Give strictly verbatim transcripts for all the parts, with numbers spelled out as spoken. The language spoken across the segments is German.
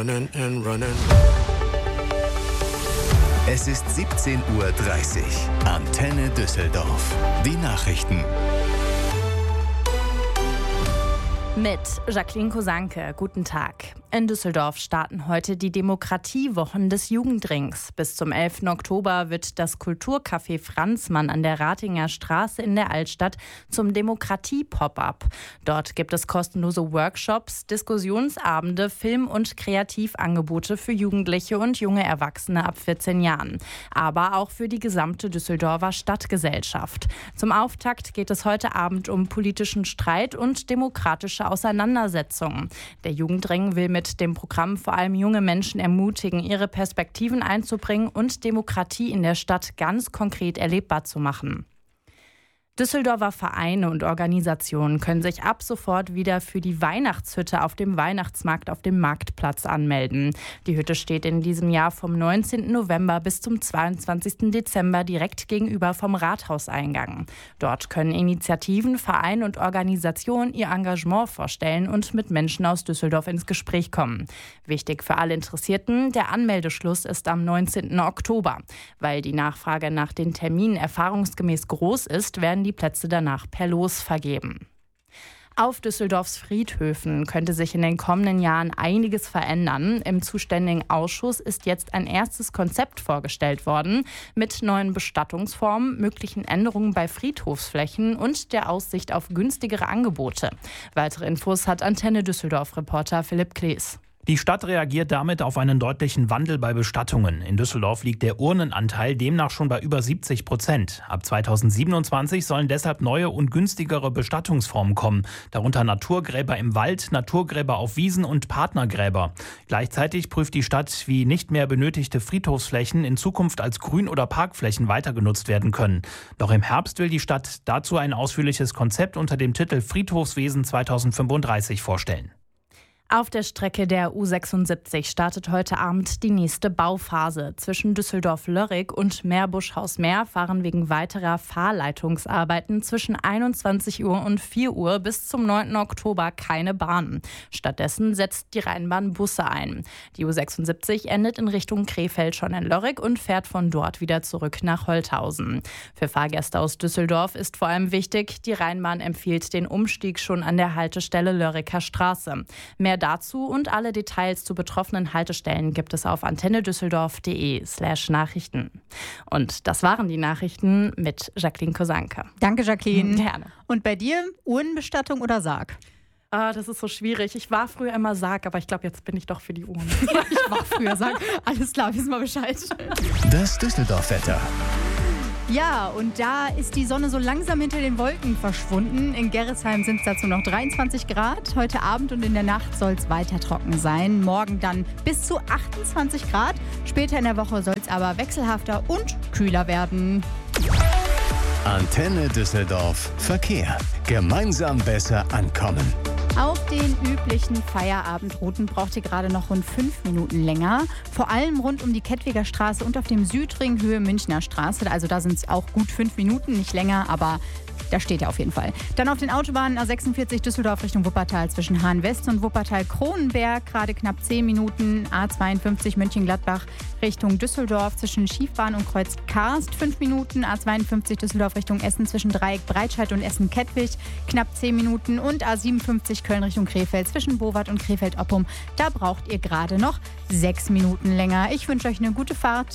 Running and running. Es ist siebzehn Uhr dreißig. Antenne Düsseldorf. Die Nachrichten. Mit Jacqueline Kosanke. Guten Tag. In Düsseldorf starten heute die Demokratiewochen des Jugendrings. Bis zum elften Oktober wird das Kulturcafé Franzmann an der Ratinger Straße in der Altstadt zum Demokratie-Pop-up. Dort gibt es kostenlose Workshops, Diskussionsabende, Film- und Kreativangebote für Jugendliche und junge Erwachsene ab vierzehn Jahren. Aber auch für die gesamte Düsseldorfer Stadtgesellschaft. Zum Auftakt geht es heute Abend um politischen Streit und demokratische Auseinandersetzungen. Der Jugendring will mit dem Programm vor allem junge Menschen ermutigen, ihre Perspektiven einzubringen und Demokratie in der Stadt ganz konkret erlebbar zu machen. Düsseldorfer Vereine und Organisationen können sich ab sofort wieder für die Weihnachtshütte auf dem Weihnachtsmarkt auf dem Marktplatz anmelden. Die Hütte steht in diesem Jahr vom neunzehnten November bis zum zweiundzwanzigsten Dezember direkt gegenüber vom Rathauseingang. Dort können Initiativen, Vereine und Organisationen ihr Engagement vorstellen und mit Menschen aus Düsseldorf ins Gespräch kommen. Wichtig für alle Interessierten, der Anmeldeschluss ist am neunzehnten Oktober. Weil die Nachfrage nach den Terminen erfahrungsgemäß groß ist, werden die Plätze danach per Los vergeben. Auf Düsseldorfs Friedhöfen könnte sich in den kommenden Jahren einiges verändern. Im zuständigen Ausschuss ist jetzt ein erstes Konzept vorgestellt worden mit neuen Bestattungsformen, möglichen Änderungen bei Friedhofsflächen und der Aussicht auf günstigere Angebote. Weitere Infos hat Antenne Düsseldorf-Reporter Philipp Klees. Die Stadt reagiert damit auf einen deutlichen Wandel bei Bestattungen. In Düsseldorf liegt der Urnenanteil demnach schon bei über siebzig Prozent. Ab zweitausendsiebenundzwanzig sollen deshalb neue und günstigere Bestattungsformen kommen. Darunter Naturgräber im Wald, Naturgräber auf Wiesen und Partnergräber. Gleichzeitig prüft die Stadt, wie nicht mehr benötigte Friedhofsflächen in Zukunft als Grün- oder Parkflächen weiter genutzt werden können. Doch im Herbst will die Stadt dazu ein ausführliches Konzept unter dem Titel Friedhofswesen zweitausendfünfunddreißig vorstellen. Auf der Strecke der U sechsundsiebzig startet heute Abend die nächste Bauphase. Zwischen Düsseldorf-Lörrick und Meerbusch-Hausmeer fahren wegen weiterer Fahrleitungsarbeiten zwischen einundzwanzig Uhr und vier Uhr bis zum neunten Oktober keine Bahnen. Stattdessen setzt die Rheinbahn Busse ein. Die U sechsundsiebzig endet in Richtung Krefeld schon in Lörrick und fährt von dort wieder zurück nach Holthausen. Für Fahrgäste aus Düsseldorf ist vor allem wichtig, die Rheinbahn empfiehlt den Umstieg schon an der Haltestelle Lörricker Straße. Mehr dazu und alle Details zu betroffenen Haltestellen gibt es auf antennedüsseldorf.de slash Nachrichten. Und das waren die Nachrichten mit Jacqueline Kosanke. Danke, Jacqueline. Gerne. Und bei dir Urnenbestattung oder Sarg? Ah, das ist so schwierig. Ich war früher immer Sarg, aber ich glaube, jetzt bin ich doch für die Urne. Ich war früher Sarg. Alles klar, wissen wir Bescheid. Das Düsseldorf-Wetter. Ja, und da ist die Sonne so langsam hinter den Wolken verschwunden. In Gerresheim sind es dazu noch dreiundzwanzig Grad. Heute Abend und in der Nacht soll es weiter trocken sein. Morgen dann bis zu achtundzwanzig Grad. Später in der Woche soll es aber wechselhafter und kühler werden. Antenne Düsseldorf Verkehr. Gemeinsam besser ankommen. Auf den üblichen Feierabendrouten braucht ihr gerade noch rund fünf Minuten länger. Vor allem rund um die Kettwiger Straße und auf dem Südring Höhe Münchner Straße. Also da sind es auch gut fünf Minuten, nicht länger, aber da steht er auf jeden Fall. Dann auf den Autobahnen A sechsundvierzig Düsseldorf Richtung Wuppertal zwischen Hahn-West und Wuppertal-Kronenberg. Gerade knapp zehn Minuten. A zweiundfünfzig Mönchengladbach Richtung Düsseldorf zwischen Schiefbahn und Kreuz Karst. fünf Minuten. A zweiundfünfzig Düsseldorf Richtung Essen zwischen Dreieck Breitscheid und Essen-Kettwig. Knapp zehn Minuten. Und A siebenundfünfzig Köln Richtung Krefeld zwischen Bowart und Krefeld-Oppum. Da braucht ihr gerade noch sechs Minuten länger. Ich wünsche euch eine gute Fahrt.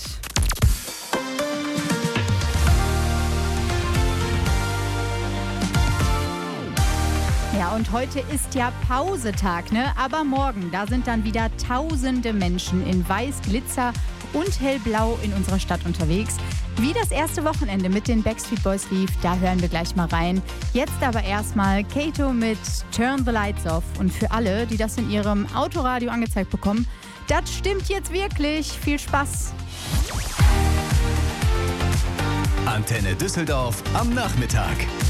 Ja, und heute ist ja Pausetag, ne? Aber morgen, da sind dann wieder tausende Menschen in Weiß, Glitzer und Hellblau in unserer Stadt unterwegs. Wie das erste Wochenende mit den Backstreet Boys lief, da hören wir gleich mal rein. Jetzt aber erstmal Kato mit Turn the Lights Off. Und für alle, die das in ihrem Autoradio angezeigt bekommen, das stimmt jetzt wirklich. Viel Spaß. Antenne Düsseldorf am Nachmittag.